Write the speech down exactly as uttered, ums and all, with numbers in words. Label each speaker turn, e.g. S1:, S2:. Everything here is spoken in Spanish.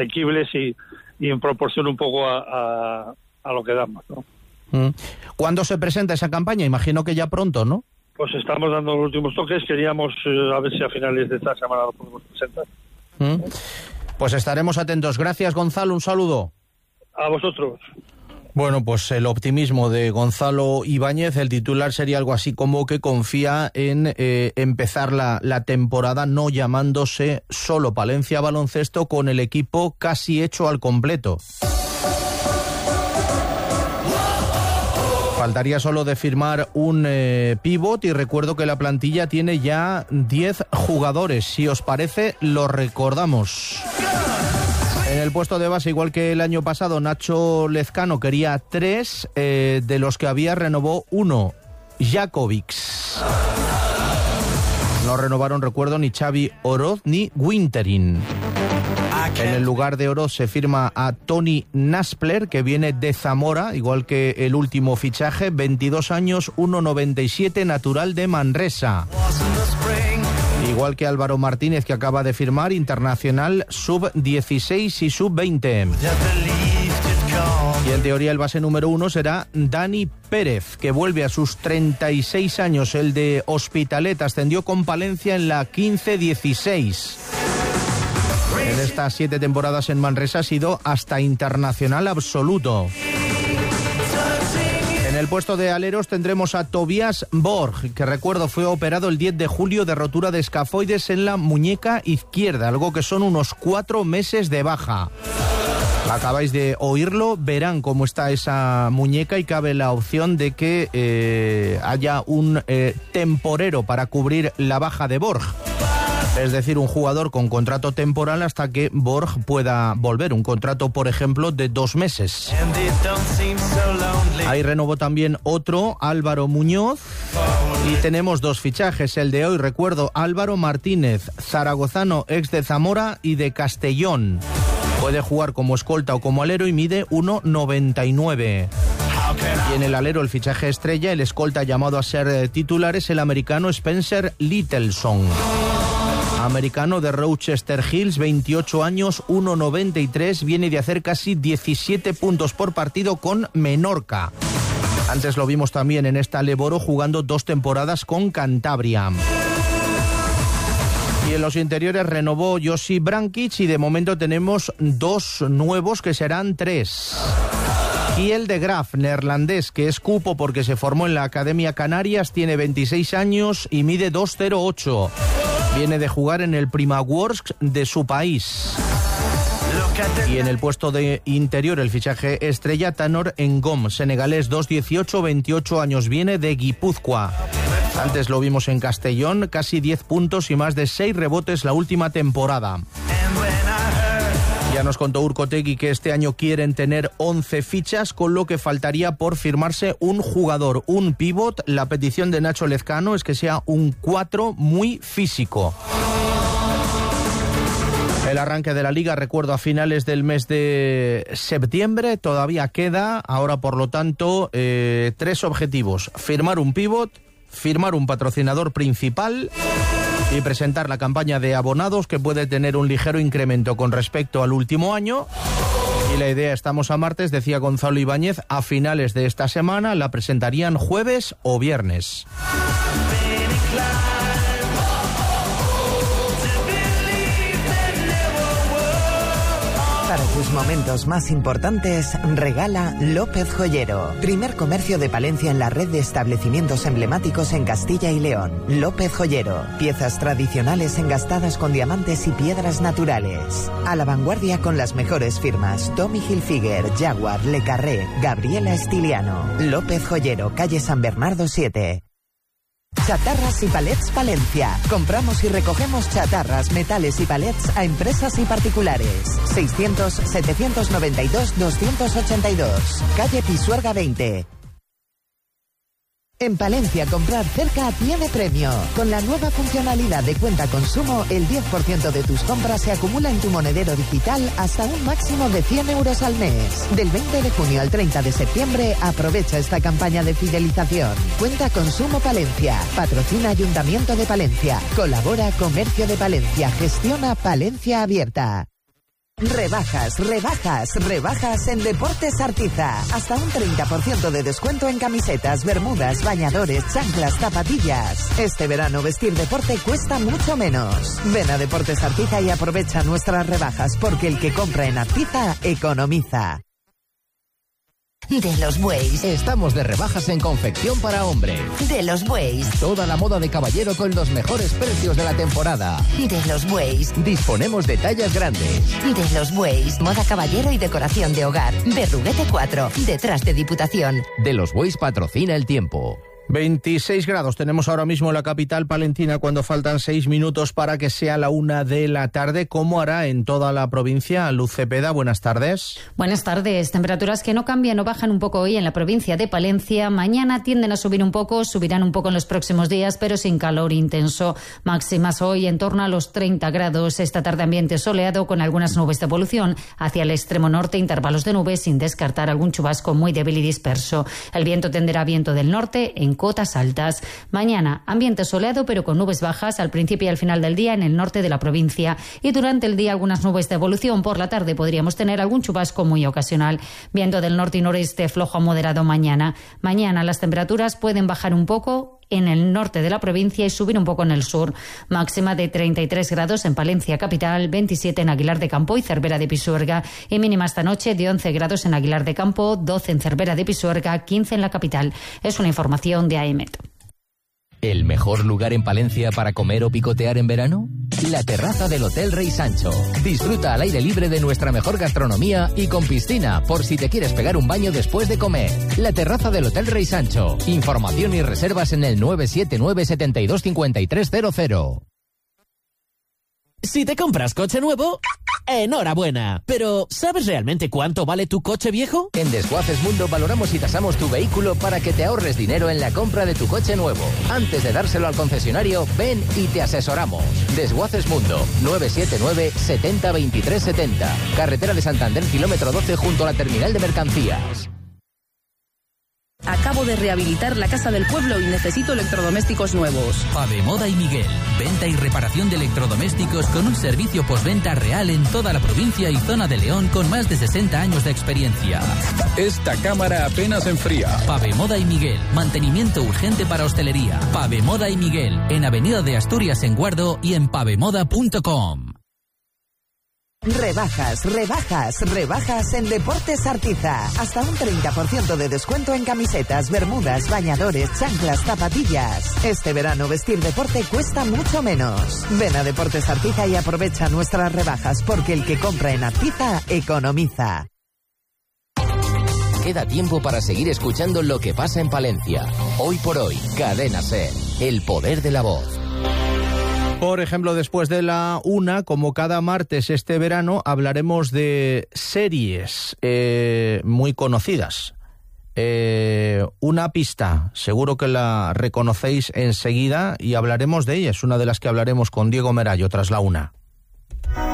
S1: asequibles y, y en proporción un poco a, a, a lo que damos, ¿no?
S2: Mm. ¿Cuándo se presenta esa campaña? Imagino que ya pronto, ¿no?
S1: Pues estamos dando los últimos toques, queríamos eh, a ver si a finales de esta semana lo podemos presentar.
S2: Mm. Pues estaremos atentos. Gracias, Gonzalo, un saludo.
S1: A vosotros.
S2: Bueno, pues el optimismo de Gonzalo Ibáñez, el titular sería algo así como que confía en eh, empezar la, la temporada no llamándose solo Palencia Baloncesto, con el equipo casi hecho al completo. Faltaría solo de firmar un eh, pívot, y recuerdo que la plantilla tiene ya diez jugadores. Si os parece, lo recordamos. En el puesto de base, igual que el año pasado, Nacho Lezcano quería tres, eh, de los que había renovó uno, Jakovics. No renovaron, recuerdo, ni Xavi Oroz ni Winterin. En el lugar de Oroz se firma a Tony Naspler, que viene de Zamora, igual que el último fichaje, veintidós años, uno noventa y siete, natural de Manresa. Igual que Álvaro Martínez, que acaba de firmar, internacional sub dieciséis y sub veinte. Y en teoría el base número uno será Dani Pérez, que vuelve a sus treinta y seis años. El de Hospitalet ascendió con Palencia en la quince dieciséis. En estas siete temporadas en Manresa ha sido hasta internacional absoluto. En el puesto de aleros tendremos a Tobias Borg, que recuerdo fue operado el diez de julio de rotura de escafoides en la muñeca izquierda, algo que son unos cuatro meses de baja. Acabáis de oírlo, verán cómo está esa muñeca y cabe la opción de que eh, haya un eh, temporero para cubrir la baja de Borg. Es decir, un jugador con contrato temporal hasta que Borg pueda volver. Un contrato, por ejemplo, de dos meses. Ahí renovó también otro, Álvaro Muñoz. Y tenemos dos fichajes. El de hoy, recuerdo, Álvaro Martínez, zaragozano, ex de Zamora y de Castellón. Puede jugar como escolta o como alero y mide uno noventa y nueve. Y en el alero, el fichaje estrella, el escolta llamado a ser titular, es el americano Spencer Littleson. Americano de Rochester Hills, veintiocho años, uno noventa y tres, viene de hacer casi diecisiete puntos por partido con Menorca. Antes lo vimos también en esta Leboro jugando dos temporadas con Cantabria. Y en los interiores renovó Josi Brankic y de momento tenemos dos nuevos que serán tres. Kiel de Graaf, neerlandés, que es cupo porque se formó en la Academia Canarias, tiene veintiséis años y mide dos cero ocho. Viene de jugar en el Primaworsk de su país. Y en el puesto de interior, el fichaje estrella Tanor Ngom, senegalés, dos dieciocho, veintiocho años, viene de Guipúzcoa. Antes lo vimos en Castellón, casi diez puntos y más de seis rebotes la última temporada. Ya nos contó Urcotegui que este año quieren tener once fichas, con lo que faltaría por firmarse un jugador, un pívot. La petición de Nacho Lezcano es que sea un cuatro muy físico. El arranque de la liga, recuerdo, a finales del mes de septiembre, todavía queda. Ahora, por lo tanto, eh, tres objetivos: firmar un pívot, firmar un patrocinador principal y presentar la campaña de abonados, que puede tener un ligero incremento con respecto al último año. Y la idea, estamos a martes, decía Gonzalo Ibáñez, a finales de esta semana la presentarían jueves o viernes.
S3: Para tus momentos más importantes, regala López Joyero. Primer comercio de Palencia en la red de establecimientos emblemáticos en Castilla y León. López Joyero. Piezas tradicionales engastadas con diamantes y piedras naturales. A la vanguardia con las mejores firmas: Tommy Hilfiger, Jaguar, Le Carré, Gabriela Estiliano. López Joyero, calle San Bernardo siete. Chatarras y Palets Palencia. Compramos y recogemos chatarras, metales y palets a empresas y particulares. seiscientos, setecientos noventa y dos, doscientos ochenta y dos. Calle Pisuerga veinte. En Palencia, comprar cerca tiene premio. Con la nueva funcionalidad de cuenta consumo, el diez por ciento de tus compras se acumula en tu monedero digital hasta un máximo de cien euros al mes. Del veinte de junio al treinta de septiembre, aprovecha esta campaña de fidelización. Cuenta Consumo Palencia. Patrocina Ayuntamiento de Palencia. Colabora Comercio de Palencia. Gestiona Palencia Abierta. Rebajas, rebajas, rebajas en Deportes Artiza. Hasta un treinta por ciento de descuento en camisetas, bermudas, bañadores, chanclas, zapatillas. Este verano vestir deporte cuesta mucho menos. Ven a Deportes Artiza y aprovecha nuestras rebajas, porque el que compra en Artiza economiza.
S4: De los Bueyes.
S5: Estamos de rebajas en confección para hombre.
S4: De los Bueyes.
S5: Toda la moda de caballero con los mejores precios de la temporada.
S4: De los Bueyes.
S5: Disponemos de tallas grandes.
S4: De los Bueyes. Moda caballero y decoración de hogar. Berruguete cuatro. Detrás de Diputación.
S5: De los Bueyes patrocina el tiempo.
S2: veintiséis grados tenemos ahora mismo en la capital palentina cuando faltan seis minutos para que sea la una de la tarde. ¿Cómo hará en toda la provincia? Luz Cepeda, buenas tardes.
S6: Buenas tardes. Temperaturas que no cambian o bajan un poco hoy en la provincia de Palencia. Mañana tienden a subir un poco, subirán un poco en los próximos días, pero sin calor intenso. Máximas hoy en torno a los treinta grados. Esta tarde ambiente soleado con algunas nubes de evolución hacia el extremo norte, intervalos de nubes sin descartar algún chubasco muy débil y disperso. El viento tenderá a viento del norte en cotas altas. Mañana, ambiente soleado pero con nubes bajas al principio y al final del día en el norte de la provincia. Y durante el día algunas nubes de evolución. Por la tarde podríamos tener algún chubasco muy ocasional. Viento del norte y noreste flojo a moderado mañana. Mañana las temperaturas pueden bajar un poco en el norte de la provincia y subir un poco en el sur. Máxima de treinta y tres grados en Palencia capital, veintisiete en Aguilar de Campo y Cervera de Pisuerga. Y mínima esta noche de once grados en Aguilar de Campo, doce en Cervera de Pisuerga, quince en la capital. Es una información de A E M E T.
S5: ¿El mejor lugar en Palencia para comer o picotear en verano? La terraza del Hotel Rey Sancho. Disfruta al aire libre de nuestra mejor gastronomía y con piscina, por si te quieres pegar un baño después de comer. La terraza del Hotel Rey Sancho. Información y reservas en el nueve siete nueve, setenta y dos, cincuenta y tres cero cero.
S7: Si te compras coche nuevo, enhorabuena. Pero, ¿sabes realmente cuánto vale tu coche viejo?
S5: En Desguaces Mundo valoramos y tasamos tu vehículo para que te ahorres dinero en la compra de tu coche nuevo. Antes de dárselo al concesionario, ven y te asesoramos. Desguaces Mundo, nueve siete nueve, setenta, veintitrés setenta. Carretera de Santander, kilómetro doce, junto a la terminal de mercancías.
S8: Acabo de rehabilitar la casa del pueblo y necesito electrodomésticos nuevos.
S9: Pavemoda y Miguel. Venta y reparación de electrodomésticos con un servicio postventa real en toda la provincia y zona de León con más de sesenta años de experiencia.
S10: Esta cámara apenas enfría.
S9: Pavemoda y Miguel. Mantenimiento urgente para hostelería. Pavemoda y Miguel. En Avenida de Asturias en Guardo y en pavemoda punto com.
S3: Rebajas, rebajas, rebajas en Deportes Artiza. Hasta un treinta por ciento de descuento en camisetas, bermudas, bañadores, chanclas, zapatillas. Este verano vestir deporte cuesta mucho menos. Ven a Deportes Artiza y aprovecha nuestras rebajas, porque el que compra en Artiza economiza.
S5: Queda tiempo para seguir escuchando lo que pasa en Palencia. Hoy por hoy, Cadena SER. El poder de la voz.
S2: Por ejemplo, después de la una, como cada martes este verano, hablaremos de series eh, muy conocidas. Eh, una pista, seguro que la reconocéis enseguida y hablaremos de ella. Es una de las que hablaremos con Diego Merayo tras la una.